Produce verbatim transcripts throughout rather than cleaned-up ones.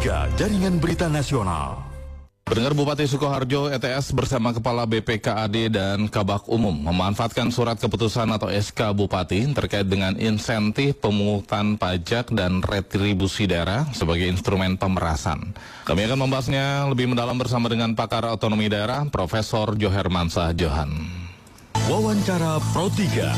tiga Jaringan Berita Nasional. Pendengar, Bupati Sukoharjo E T S bersama Kepala B P K A D dan Kabak Umum memanfaatkan surat keputusan atau S K Bupati terkait dengan insentif pemungutan pajak dan retribusi daerah sebagai instrumen pemerasan. Kami akan membahasnya lebih mendalam bersama dengan pakar otonomi daerah Profesor Johermansyah Johan. Wawancara Pro tiga.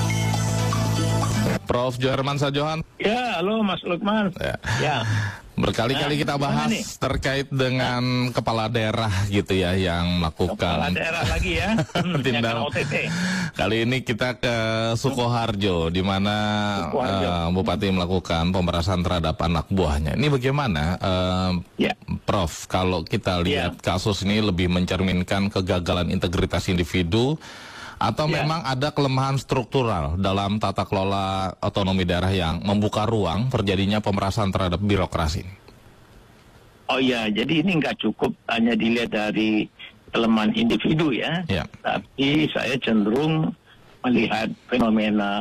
Prof Johermansyah Johan. Ya, halo Mas Lukman. Ya. Ya. Berkali-kali Nah, kita bahas terkait dengan nah. kepala daerah gitu ya yang melakukan kepala daerah lagi ya tindak O T T. Kali ini kita ke Sukoharjo di mana uh, Bupati melakukan pemerasan terhadap anak buahnya. Ini bagaimana uh, ya. Prof, kalau kita lihat ya. kasus ini lebih mencerminkan kegagalan integritas individu atau ya. memang ada kelemahan struktural dalam tata kelola otonomi daerah yang membuka ruang terjadinya pemerasan terhadap birokrasi? Oh ya, jadi ini nggak cukup hanya dilihat dari kelemahan individu ya, ya. tapi saya cenderung melihat fenomena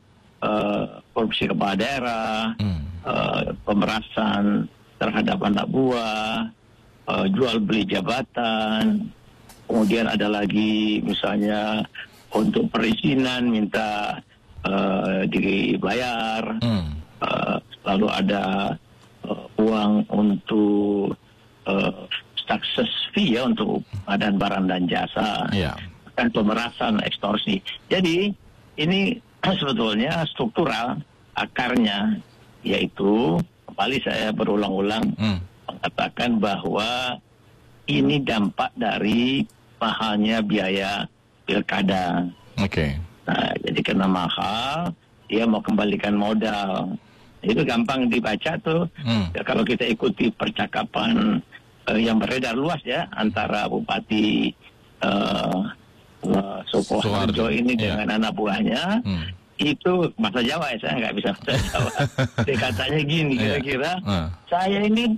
uh, korupsi kepala daerah, hmm. uh, pemerasan terhadap anak buah, uh, jual beli jabatan. Kemudian ada lagi misalnya untuk perizinan minta uh, dibayar, hmm. uh, lalu ada uh, uang untuk uh, success fee ya untuk pengadaan barang dan jasa, yeah. dan pemerasan ekstorsi. Jadi ini sebetulnya struktural akarnya, yaitu kembali saya berulang-ulang hmm. mengatakan bahwa ini dampak dari mahalnya biaya pilkada. Oke. Okay. Nah, jadi karena mahal, dia mau kembalikan modal. Itu gampang dibaca tuh. Hmm. Ya, kalau kita ikuti percakapan uh, yang beredar luas ya antara Bupati uh, uh, Sukoharjo ini yeah. dengan anak buahnya, hmm. itu bahasa Jawa ya, saya nggak bisa bahasa Jawa. Dia katanya gini, kira-kira yeah. uh. saya ini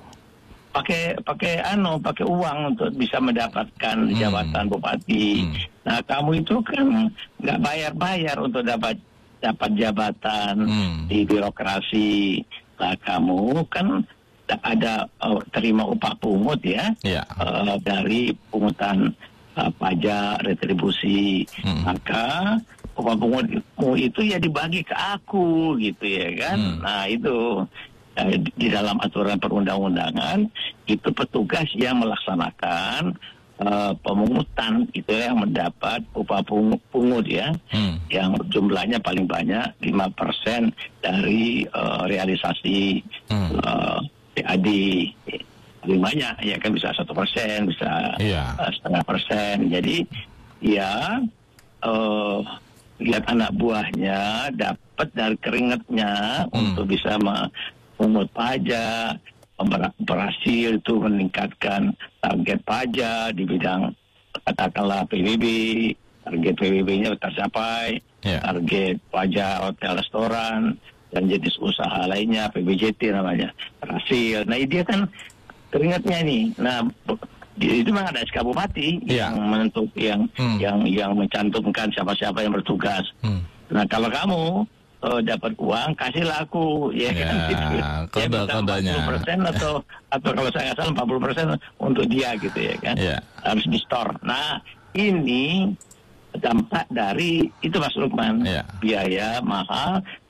pakai pakai ano pakai uang untuk bisa mendapatkan hmm. jabatan bupati. Hmm. Nah, kamu itu kan nggak bayar-bayar untuk dapat dapat jabatan hmm. di birokrasi. Nah, kamu kan ada uh, terima upah pungut ya, yeah. uh, dari pungutan uh, pajak retribusi. Hmm. Maka upah pungutmu itu ya dibagi ke aku gitu ya kan. Hmm. Nah, itu di dalam aturan perundang-undangan itu petugas yang melaksanakan uh, pemungutan itu yang mendapat upah pungut, pungut ya, hmm. yang jumlahnya paling banyak lima persen dari uh, realisasi hmm. uh, P A D. Paling banyak ya kan, bisa satu persen, bisa yeah. uh, setengah persen. Jadi ya uh, lihat anak buahnya dapat dari keringatnya hmm. untuk bisa ma pungut pajak, berhasil itu meningkatkan target pajak di bidang katakanlah P B B, target P B B-nya tercapai, yeah. target pajak hotel restoran dan jenis usaha lainnya P B J T namanya berhasil. Nah, dia kan keringatnya nih. Nah, itu memang ada S K Bupati yeah. yang menentuk yang hmm. yang yang mencantumkan siapa-siapa yang bertugas. Hmm. Nah, kalau kamu Uh, dapat uang, kasihlah aku, ya, ya kan? Kode-kodenya. empat puluh persen atau atau kalau saya nggak salah empat puluh persen untuk dia gitu ya kan? Ya. Harus di store. Nah, ini dampak dari itu Mas Lukman, ya. biaya mahal